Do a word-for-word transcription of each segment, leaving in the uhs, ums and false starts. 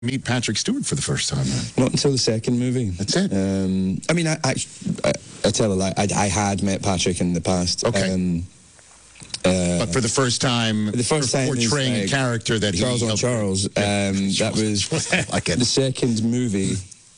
meet Patrick Stewart for the first time? Then? Not until the second movie. That's it. Um, I mean, I, I, I, I tell a lie. I, I had met Patrick in the past. Okay. Um, uh, but for the first time, the first time portraying like a character that Charles he on Charles. Um, that was like the second movie,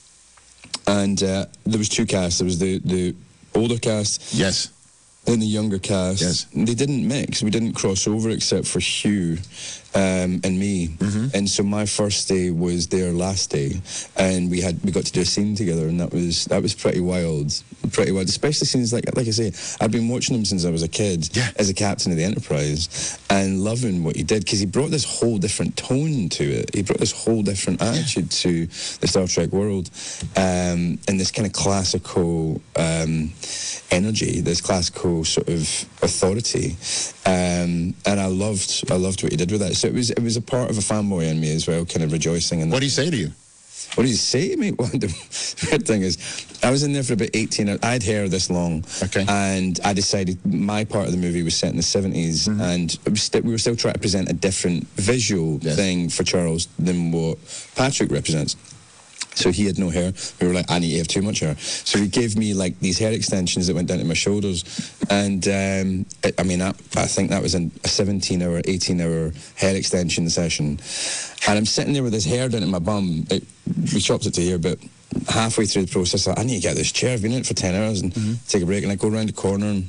and uh, there was two casts. There was the the older cast. Yes. Then the younger cast. Yes. They didn't mix. We didn't cross over except for Hugh um, and me. Mm-hmm. And so my first day was their last day, and we had we got to do a scene together, and that was that was pretty wild, pretty wild. Especially since like like I say, I'd been watching him since I was a kid, yeah. as a captain of the Enterprise, and loving what he did because he brought this whole different tone to it. He brought this whole different attitude to the Star Trek world, um, and this kind of classical um, energy, this classical sort of authority, um, and I loved I loved what he did with that. So it was it was a part of a fanboy in me as well, kind of rejoicing in that. What do you say to you? What did he say to me? Well, the weird thing is, I was in there for about eighteen hours. I had hair this long. Okay. And I decided my part of the movie was set in the seventies, mm-hmm. and we, st- we were still trying to present a different visual yes. thing for Charles than what Patrick represents. So he had no hair. We were like, I need to have too much hair. So he gave me like these hair extensions that went down to my shoulders. And um, it, I mean, I, I think that was a seventeen hour, eighteen hour hair extension session. And I'm sitting there with this hair down to my bum. It, we chopped it to here, but halfway through the process, I, I need to get this chair. I've been in it for ten hours and mm-hmm. take a break. And I go around the corner and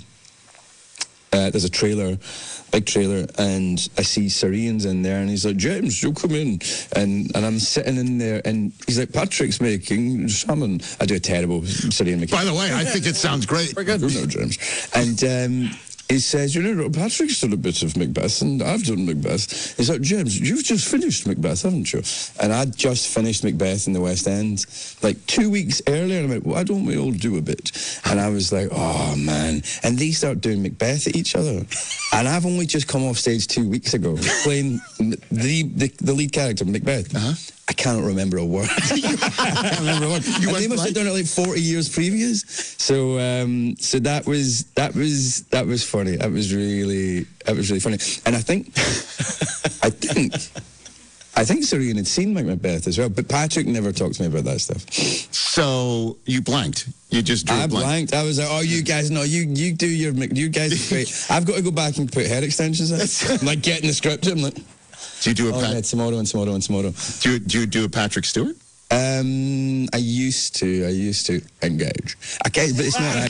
Uh, there's a trailer, big trailer, and I see Syrians in there, and he's like, James, you'll come in. And and I'm sitting in there, and he's like, Patrick's making salmon. I do a terrible Syrian making. By the way, I think it sounds great. Very good. You know, James. And um, he says, you know, Patrick's done a bit of Macbeth, and I've done Macbeth. He's like, James, you've just finished Macbeth, haven't you? And I'd just finished Macbeth in the West End, like two weeks earlier, and I went, why don't we all do a bit? And I was like, oh, man. And they start doing Macbeth at each other. And I've only just come off stage two weeks ago, playing the, the, the lead character, Macbeth. Uh-huh. I cannot remember a word. I can't remember a word. You and they must have done it like forty years previous. So, um, so that was that was that was funny. That was really that was really funny. And I think, I think, I think Syrian had seen Macbeth as well. But Patrick never talked to me about that stuff. So you blanked. You just drew I blank. blanked. I was like, oh, you guys, no, you you do your, you guys are great. I've got to go back and put hair extensions in. I'm like getting the script. I'm like. Do you do a oh, Pat- yeah, tomorrow and tomorrow and tomorrow. Do you, do you do a Patrick Stewart? Um, I used to. I used to engage. Okay, but it's not that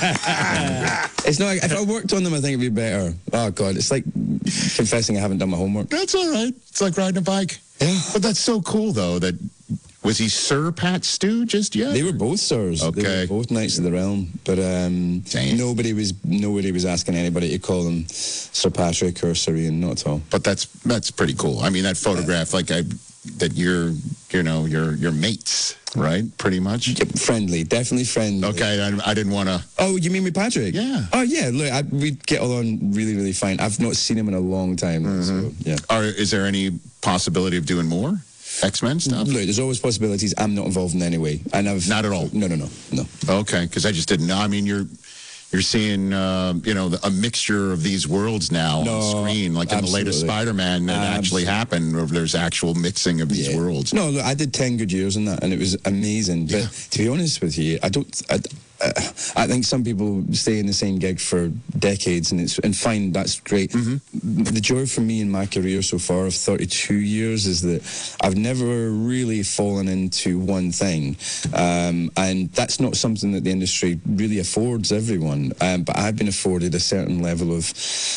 good. It's not. If I worked on them, I think it'd be better. Oh God, it's like confessing I haven't done my homework. That's all right. It's like riding a bike. Yeah, but that's so cool though. That was he Sir Pat Stew just yet? They were both sirs. Okay, they were both Knights of the Realm. But um, nobody was nobody was asking anybody to call them Sir Patrick or Syrian. Not at all. But that's that's pretty cool. I mean, that photograph, like I. That you're, you know, you're your mates, right? Pretty much. Yeah, friendly, definitely friendly. Okay, I, I didn't want to. Oh, you mean with Patrick? Yeah. Oh, yeah. Look, I, we get along really, really fine. I've not seen him in a long time. Mm-hmm. So, yeah. Are, is there any possibility of doing more X-Men stuff? Look, there's always possibilities. I'm not involved in any way, and I've not at all. No, no, no, no. Okay, because I just didn't know. I mean, you're. You're seeing, uh, you know, a mixture of these worlds now no, on screen, like in absolutely. the latest Spider-Man, that absolutely. actually happened, where there's actual mixing of these yeah. worlds. No, look, I did ten good years in that, and it was amazing. But yeah. to be honest with you, I don't. I, uh, I think some people stay in the same gig for decades, and it's and fine, that's great. Mm-hmm. The joy for me in my career so far of thirty-two years is that I've never really fallen into one thing, um, and that's not something that the industry really affords everyone. Um, but I've been afforded a certain level of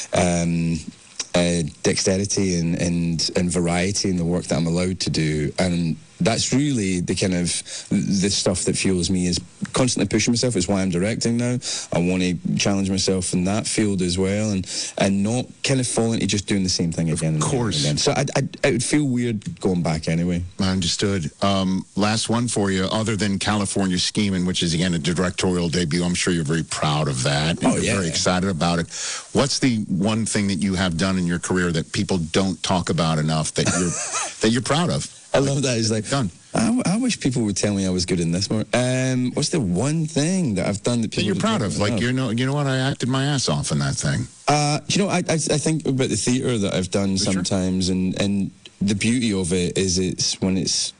um, uh, dexterity and, and and variety in the work that I'm allowed to do, and that's really the kind of the stuff that fuels me, is constantly pushing myself. It's why I'm directing now. I want to challenge myself in that field as well, and and not kind of fall into just doing the same thing again. Of course. And again. So I, I, it would feel weird going back anyway. I understood. Um, last one for you. Other than California Schemin', which is again a directorial debut, I'm sure you're very proud of that. Oh, you're yeah. very excited about it. What's the one thing that you have done in your career that people don't talk about enough that you're that you're proud of? I love that. It's like, done. I, I wish people would tell me I was good in this more. Um, what's the one thing that I've done that people that you're proud of? Like, you know, you know what? I acted my ass off in that thing. Uh, you know, I, I I think about the theatre that I've done sometimes, sure. and and the beauty of it is it's when it's